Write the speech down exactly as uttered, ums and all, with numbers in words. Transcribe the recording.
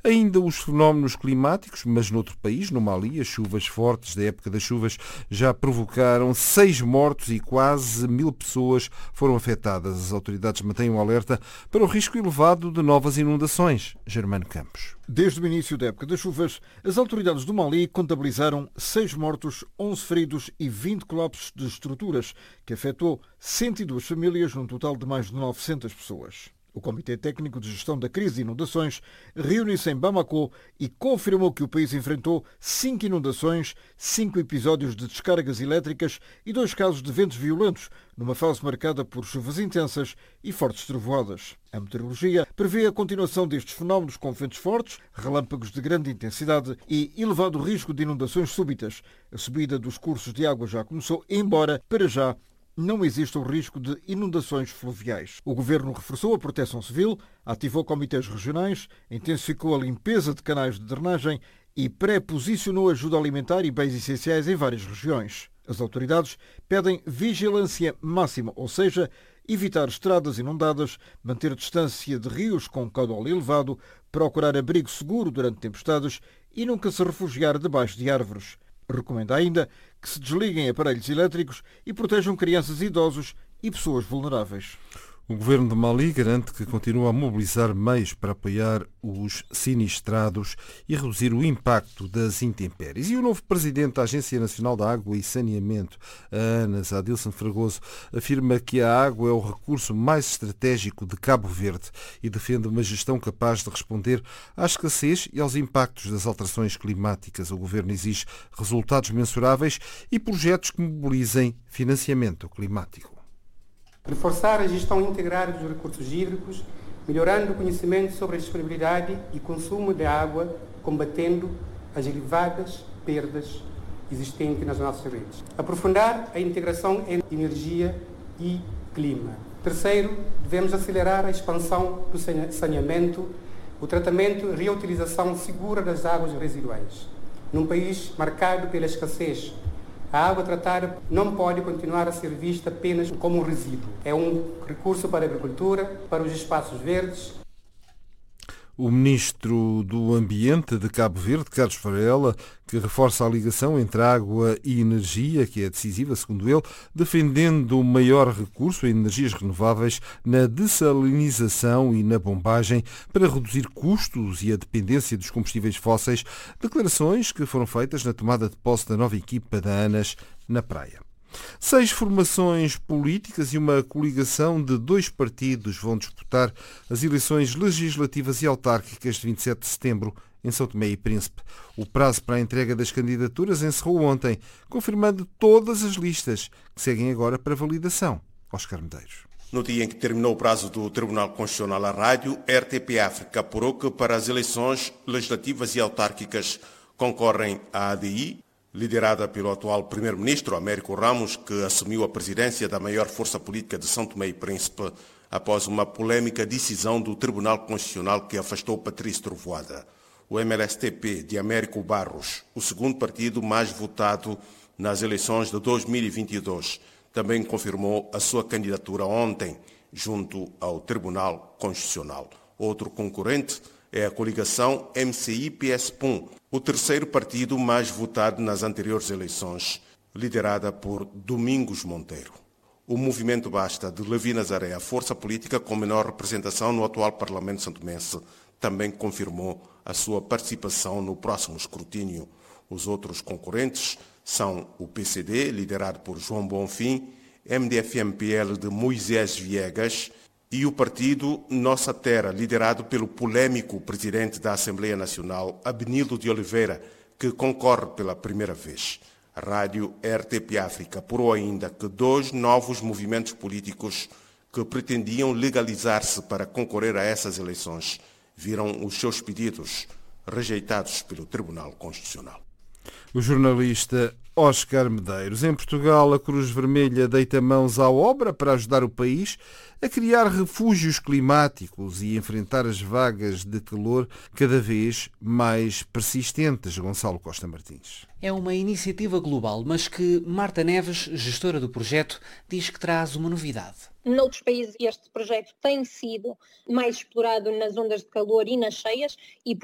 Ainda os fenómenos climáticos, mas noutro país, no Mali, as chuvas fortes da época das chuvas já provocaram seis mortos e quase mil pessoas foram afetadas. As autoridades mantêm um alerta para o risco elevado de novas inundações. Germano Campos. Desde o início da época das chuvas, as autoridades do Mali contabilizaram seis mortos, onze feridos e vinte colapsos de estruturas, que afetou cento e duas famílias, num total de mais de novecentas pessoas. O Comitê Técnico de Gestão da Crise de Inundações reuniu-se em Bamako e confirmou que o país enfrentou cinco inundações, cinco episódios de descargas elétricas e dois casos de ventos violentos, numa fase marcada por chuvas intensas e fortes trovoadas. A meteorologia prevê a continuação destes fenómenos com ventos fortes, relâmpagos de grande intensidade e elevado risco de inundações súbitas. A subida dos cursos de água já começou, embora, para já, não existe o risco de inundações fluviais. O Governo reforçou a proteção civil, ativou comitês regionais, intensificou a limpeza de canais de drenagem e pré-posicionou ajuda alimentar e bens essenciais em várias regiões. As autoridades pedem vigilância máxima, ou seja, evitar estradas inundadas, manter distância de rios com caudal elevado, procurar abrigo seguro durante tempestades e nunca se refugiar debaixo de árvores. Recomenda ainda que se desliguem aparelhos elétricos e protejam crianças, idosos e pessoas vulneráveis. O governo de Mali garante que continua a mobilizar meios para apoiar os sinistrados e reduzir o impacto das intempéries. E o novo presidente da Agência Nacional da Água e Saneamento, a ANAS, Adilson Fragoso, afirma que a água é o recurso mais estratégico de Cabo Verde e defende uma gestão capaz de responder à escassez e aos impactos das alterações climáticas. O governo exige resultados mensuráveis e projetos que mobilizem financiamento climático. Reforçar a gestão integrada dos recursos hídricos, melhorando o conhecimento sobre a disponibilidade e consumo de água, combatendo as elevadas perdas existentes nas nossas redes. Aprofundar a integração entre energia e clima. Terceiro, devemos acelerar a expansão do saneamento, o tratamento e reutilização segura das águas residuais. Num país marcado pela escassez, a água tratada não pode continuar a ser vista apenas como um resíduo. É um recurso para a agricultura, para os espaços verdes. O ministro do Ambiente de Cabo Verde, Carlos Varela, que reforça a ligação entre água e energia, que é decisiva, segundo ele, defendendo o maior recurso em energias renováveis na dessalinização e na bombagem para reduzir custos e a dependência dos combustíveis fósseis, declarações que foram feitas na tomada de posse da nova equipa da ANAS na praia. Seis formações políticas e uma coligação de dois partidos vão disputar as eleições legislativas e autárquicas de vinte e sete de setembro em São Tomé e Príncipe. O prazo para a entrega das candidaturas encerrou ontem, confirmando todas as listas que seguem agora para validação. Oscar Medeiros. No dia em que terminou o prazo do Tribunal Constitucional à Rádio, a R T P África apurou que para as eleições legislativas e autárquicas concorrem a A D I, liderada pelo atual primeiro-ministro Américo Ramos, que assumiu a presidência da maior força política de São Tomé e Príncipe após uma polêmica decisão do Tribunal Constitucional que afastou Patrício Trovoada. O M L S T P de Américo Barros, o segundo partido mais votado nas eleições de dois mil e vinte e dois, também confirmou a sua candidatura ontem junto ao Tribunal Constitucional. Outro concorrente é a coligação M C I P S P U M, o terceiro partido mais votado nas anteriores eleições, liderada por Domingos Monteiro. O Movimento Basta de Levi Nazaré, a força política com menor representação no atual Parlamento santomense, também confirmou a sua participação no próximo escrutínio. Os outros concorrentes são o P C D, liderado por João Bonfim, M D F M P L de Moisés Viegas, e o partido Nossa Terra, liderado pelo polêmico presidente da Assembleia Nacional, Abenildo de Oliveira, que concorre pela primeira vez. A rádio R T P África apurou ainda que dois novos movimentos políticos que pretendiam legalizar-se para concorrer a essas eleições viram os seus pedidos rejeitados pelo Tribunal Constitucional. O jornalista Oscar Medeiros. Em Portugal, a Cruz Vermelha deita mãos à obra para ajudar o país a criar refúgios climáticos e enfrentar as vagas de calor cada vez mais persistentes. Gonçalo Costa Martins. É uma iniciativa global, mas que Marta Neves, gestora do projeto, diz que traz uma novidade. Noutros países este projeto tem sido mais explorado nas ondas de calor e nas cheias e